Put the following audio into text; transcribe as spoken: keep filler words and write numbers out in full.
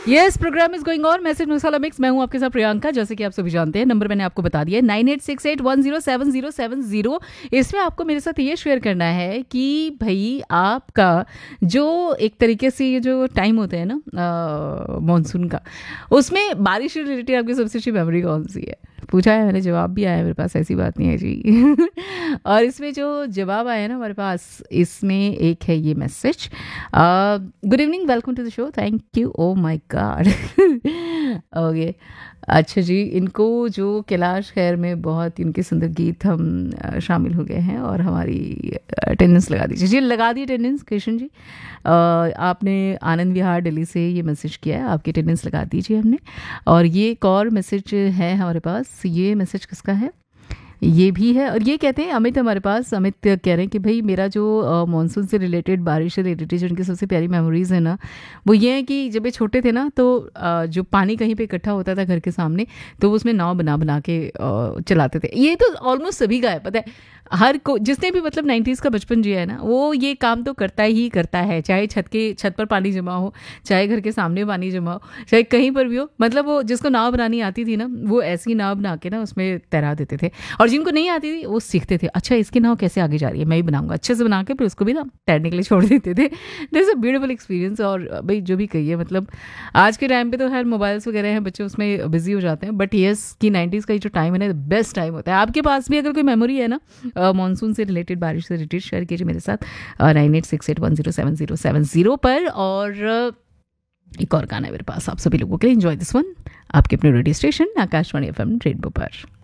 Yes, programme is going on, message masala mix. मैं हूं आपके साथ प्रियंका। जैसे कि आप सभी जानते हैं, नंबर मैंने आपको बता दिया है nine eight six eight one zero seven zero seven zero. इसमें आपको मेरे साथ ये शेयर करना है कि भाई आपका जो एक तरीके से ये जो टाइम होता है ना मानसून का, उसमें बारिश से रिलेटेड आपकी सबसे अच्छी मेमोरी कौन सी है? पूछा है मैंने, जवाब भी आया मेरे पास, ऐसी बात नहीं है जी। और इसमें जो जवाब आया ना हमारे पास, इसमें एक है ये message. Good evening, welcome to the show, thank you, oh my God. Okay, अच्छा जी, इनको जो कैलाश खैर में बहुत इनके सुंदर गीत हम अ, शामिल हो गए हैं और हमारी अटेंडेंस लगा दीजिए जी। लगा दी अटेंडेंस कृष्ण जी। अ, आपने आनंद विहार दिल्ली से ये मैसेज किया है, आपकी अटेंडेंस लगा दीजिए हमने। और ये एक और मैसेज है हमारे पास, ये मैसेज किसका है? ये भी है, और ये कहते हैं अमित हमारे पास। अमित कह रहे हैं कि भाई मेरा जो मानसून से रिलेटेड, बारिश से रिलेटेड जो उनकी सबसे प्यारी मेमोरीज है ना, वो ये है कि जब ये छोटे थे ना, तो अ, जो पानी कहीं पे इकट्ठा होता था घर के सामने, तो वो उसमें नाव बना बना के अ, चलाते थे। ये तो ऑलमोस्ट सभी का है, पता है। हर को जिसने भी मतलब नाइन्टीज़ का बचपन जिया है ना, वो ये काम तो करता ही करता है। चाहे छत के छत पर पानी जमा हो, चाहे घर के सामने पानी जमा हो, चाहे कहीं पर भी हो। मतलब वो जिसको नाव बनानी आती थी ना, वो ऐसी नाव बना के ना उसमें तैरा देते थे। और जिनको नहीं आती थी वो सीखते थे, अच्छा इसकी नाव कैसे आगे जा रही है, मैं ही बनाऊंगा, अच्छे से बना के फिर उसको भी ना तैरने के लिए छोड़ देते थे। This a beautiful experience. और भाई जो भी कहिए, मतलब आज के टाइम पे तो हर मोबाइल्स वगैरह हैं, बच्चे उसमें बिजी हो जाते हैं, बट येस की नाइन्टीज़ का जो टाइम है ना, बेस्ट टाइम होता है। आपके पास भी अगर कोई मेमोरी है ना मानसून से रिलेटेड, बारिश से रिलेटेड, शेयर कीजिए मेरे साथ nine eight six eight one zero seven zero seven zero पर। और अ, एक और गाना है मेरे पास आप सभी लोगों के लिए, एंजॉय दिस वन, आपके अपने radio station Akashvani F M rainbow पर।